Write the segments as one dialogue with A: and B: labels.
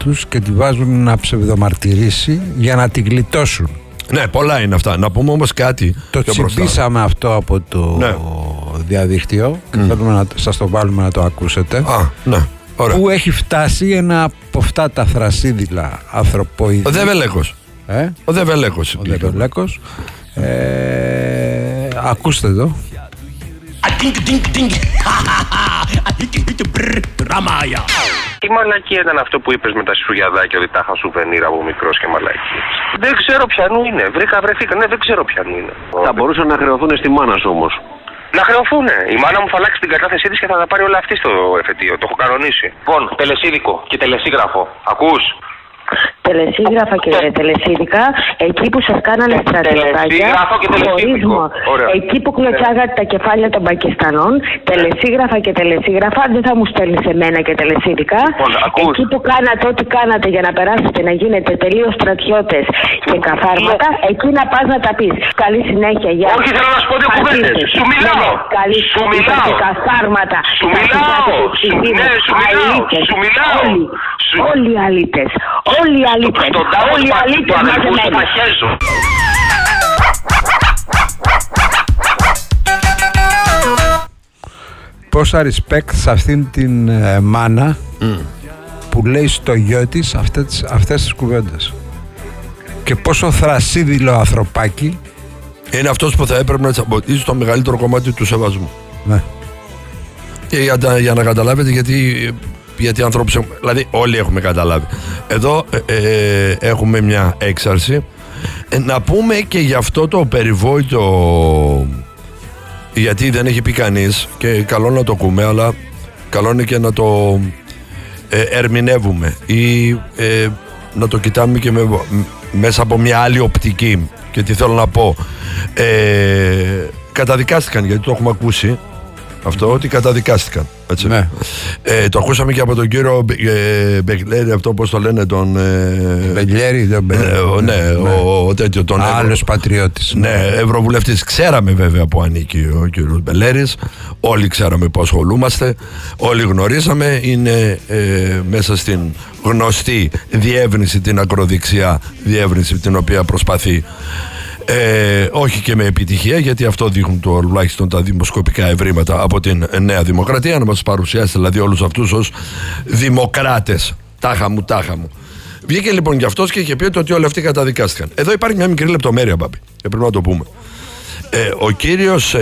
A: τους και τη βάζουν να ψευδομαρτυρήσει για να την γλιτώσουν.
B: Ναι, πολλά είναι αυτά. Να πούμε όμως κάτι.
A: Το τσιμπήσαμε αυτό από το διαδίκτυο και θέλουμε να σας το βάλουμε να το ακούσετε.
B: Ναι. Ωραία.
A: Που έχει φτάσει ένα από αυτά τα θρασίδηλα ανθρωποειδή.
B: Ο Δεβελέκος. Ο Δεβελέκος.
A: Ακούστε εδώ.
C: Τι μαλακία ήταν αυτό που είπες με τα σουγιαδάκια, ότι τα είχα σουβενίρ από μικρός και μαλακίες? Δεν ξέρω ποιανού είναι. Βρεθήκα. Ναι, δεν ξέρω ποιανού είναι.
D: Θα μπορούσαν να χρεωθούν στη μάνα σου όμως.
C: Να χρεωθούνε. Η μάνα μου θα αλλάξει την κατάθεσή της και θα τα πάρει όλα αυτή στο εφετείο. Το έχω κανονίσει. Λοιπόν, τελεσίδικο και τελεσίγραφο. Ακούς?
E: Τελεσίγραφα και τελεσίδικα, εκεί που σας κάνανε στρατιωτάκια, χωρίσμα, εκεί που κλωτσάγατε τα κεφάλια των Πακιστανών, τελεσίγραφα και τελεσίγραφα, δεν θα μου στέλνεις εμένα και τελεσίδικα. Εκεί που κάνατε ό,τι κάνατε για να περάσετε να γίνετε τελείως στρατιώτες και καθάρματα, εκεί να πας να τα πεις. Καλή συνέχεια, γεια.
C: Όχι, θέλω να σου πω δύο κουβέντες. Σου μιλάω.
E: Καλή συνέχεια και καθάρματα.
C: Σου μιλάω.
E: Όλοι οι αλήτες. Όλοι οι αλήτες. Όλοι οι αλήτες μαζεμένοι.
A: Πόσα respect σε αυτήν την μάνα που λέει στο γιο της αυτές τις κουβέντες. Και πόσο θρασίδηλο ανθρωπάκι.
B: Είναι αυτός που θα έπρεπε να τσαμποτήσει το μεγαλύτερο κομμάτι του σεβασμού.
A: Ναι.
B: Και για να καταλάβετε γιατί ανθρώπους έχουμε, δηλαδή όλοι έχουμε καταλάβει. Εδώ έχουμε μια έξαρση. Να πούμε και για αυτό το περιβόητο, γιατί δεν έχει πει κανείς και καλό να το ακούμε, αλλά καλό είναι και να το ερμηνεύουμε ή να το κοιτάμε και μέσα από μια άλλη οπτική. Και τι θέλω να πω, καταδικάστηκαν, γιατί το έχουμε ακούσει αυτό, ότι καταδικάστηκαν. Έτσι.
A: Ναι.
B: Το ακούσαμε και από τον κύριο Μπεγλέρη, αυτό πώς το λένε, τον
A: Μπεγλέρη,
B: ο τέτοιο, τον
A: άλλος πατριώτης.
B: Ναι, ευρωβουλευτής. Ξέραμε βέβαια που ανήκει ο κύριος Μπελέρης, όλοι ξέραμε που ασχολούμαστε, όλοι γνωρίζαμε, είναι μέσα στην γνωστή διεύρυνση, την ακροδεξιά διεύρυνση την οποία προσπαθεί, όχι και με επιτυχία, γιατί αυτό δείχνουν τουλάχιστον τα δημοσκοπικά ευρήματα από την Νέα Δημοκρατία, να μας παρουσιάσει δηλαδή όλους αυτούς ως δημοκράτες. Τάχα μου. Βγήκε λοιπόν και αυτός και είχε πει ότι όλοι αυτοί καταδικάστηκαν. Εδώ υπάρχει μια μικρή λεπτομέρεια, Μπάμπη, και πρέπει να το πούμε. Ο κύριος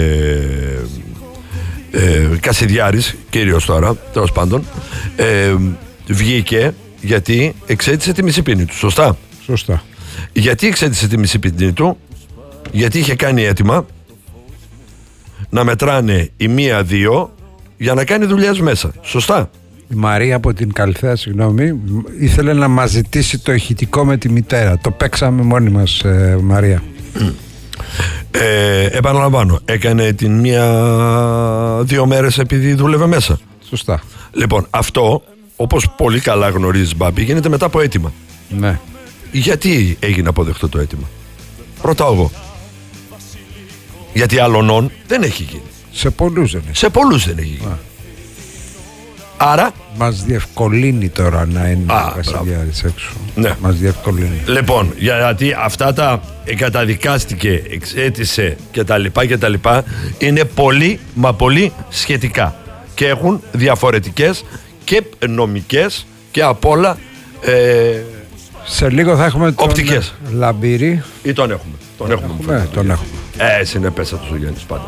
B: Κασιδιάρης, κύριος τώρα, τέλος πάντων, βγήκε γιατί εξέτησε τη μισή ποινή του. Σωστά. Γιατί εξέτησε τη μισή ποινή του? Γιατί είχε κάνει αίτημα να μετράνε η 1-2 για να κάνει δουλειές μέσα. Σωστά.
A: Η Μαρία από την Καλυθέα, συγγνώμη, ήθελε να μας ζητήσει το ηχητικό με τη μητέρα. Το παίξαμε μόνοι μας, Μαρία.
B: Επαναλαμβάνω, έκανε την 1-2 μέρες επειδή δούλευε μέσα.
A: Σωστά.
B: Λοιπόν, αυτό, όπως πολύ καλά γνωρίζεις, Μπάμπη, γίνεται μετά από αίτημα.
A: Ναι.
B: Γιατί έγινε αποδεκτό το αίτημα? Ρωτάω εγώ. Γιατί άλλων δεν έχει γίνει.
A: Σε πολλούς δεν έχει.
B: Σε πολλούς δεν έχει γίνει. Άρα
A: μας διευκολύνει τώρα να είναι ο Κασιδιάρης έξω.
B: Ναι.
A: Μας διευκολύνει.
B: Λοιπόν, γιατί αυτά τα καταδικάστηκε, εξέτησε κτλ. Είναι πολύ μα πολύ σχετικά και έχουν διαφορετικές και νομικές και απ' όλα
A: σε λίγο θα έχουμε
B: οπτικές.
A: Τον Λαμπύρη.
B: Ή τον έχουμε.
A: Τον έχουμε.
B: Συνεπέσα του ο Γιάννης πάντα.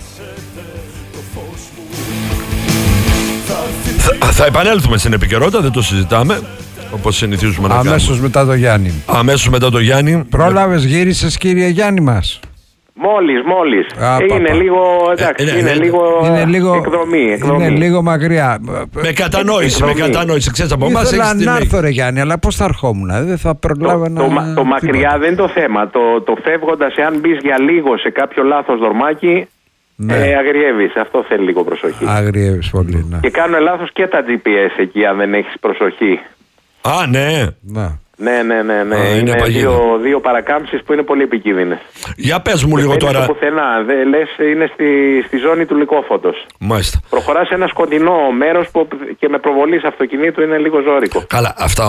B: Θα επανέλθουμε στην επικαιρότητα, δεν το συζητάμε, όπως συνηθίζουμε να κάνουμε.
A: Αμέσως μετά το Γιάννη.
B: Αμέσως μετά το Γιάννη.
A: Πρόλαβες, γύρισες, κύριε Γιάννη μας?
D: Μόλις. Είναι λίγο, εντάξει, είναι λίγο εκδομή.
A: Είναι λίγο μακριά.
B: Με κατανόηση. Ξέρεις από εμάς.
A: Ήθελα να έρθω, ρε Γιάννη, αλλά πώς θα ερχόμουν? Δεν θα προλάβαινα.
D: Το μακριά δεν είναι το θέμα. Το φεύγοντας, εάν μπεις για λίγο σε κάποιο λάθος δορμάκι, αγριεύεις. Αυτό θέλει λίγο προσοχή.
A: Αγριεύεις πολύ, ναι.
D: Και κάνουν λάθος και τα GPS εκεί, αν δεν έχεις προσοχή.
B: Ναι.
D: Ναι. Είναι δύο παρακάμψεις που είναι πολύ επικίνδυνες.
B: Για πες μου λίγο τώρα.
D: Πουθενά, λες είναι στη ζώνη του Λυκόφωτος.
B: Μάλιστα.
D: Προχωράς σε ένα σκοτεινό μέρος που και με προβολή σε αυτοκινήτου είναι λίγο ζώρικο.
B: Καλά, αυτά